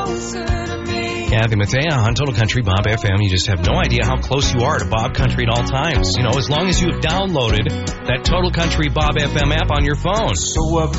Kathy Mattea on Total Country Bob FM. You just have no idea how close you are to Bob Country at all times. You know, as long as you have downloaded that Total Country Bob FM app on your phone. So